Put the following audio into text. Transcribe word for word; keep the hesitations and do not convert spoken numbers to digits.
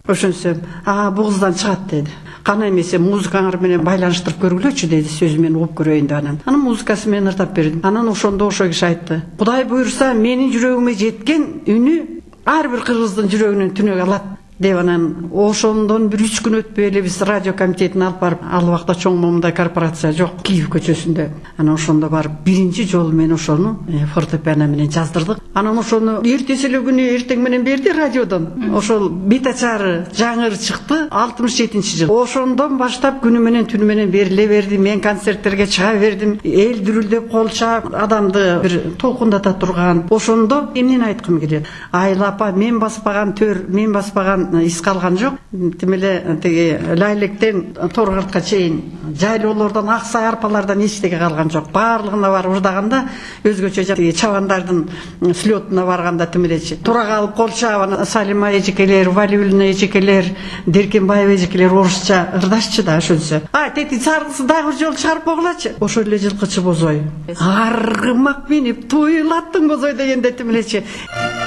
ошентсем, а бул кыздан чыгат деди. Кана эмесе музыкаңар менен байланыштырып көргүлөчү деди, сөзү мен угуп көрөйүн деп анан. Анан музыкасы менен ырдап бердим. Анан ошондо ошо киши айтты: "Кудай буйрса, менин жүрөгүмө жеткен үнү ар бир кыргыздын жүрөгүнөн түнөк алат" деп анан ошондон бир үч күн өтпөй эле биз радио комитетине алып барып, ал убакта чоң момундай корпорация жок, Киев көчөсүндө. Анан ошондо барып биринчи жолу мен ошону фортепиано менен жаздырдык. Анан ошону эртеси эле күнү эртең менен берди радиодон. Ошол Битачары жаңыр чыкты алтымыш жетинчи жыл. Ошондон баштап күнү менен түнү менен бериле берди. Мен концерттерге чыга бердим. Эл дүрүлдөп кол чаап, адамды бир толкундата турган. Ошондо эмнени айткым келет? Айла апа, мен баспаган төр, мен баспаган ис калган жок. Тим эле тиги Лайлектен Торгартка чейин жайлоолордон, аксай арпалардан эчтеге калган жок. Баардыгына барып ырдаганда өзгөчө тиги чабандардын слетуна барганда тим элечи тура калып кол чаап, Салима эжекелер, Валиуллина эжекелер, Деркенбаева эжекелер орусча ырдашчы да ошончо. А тети саргысы дагы бир жолу чыгарып койгулачы. Ошол эле жылкычы бозой. Аргымак минип туйлаттың бозой дегенде тим элечи.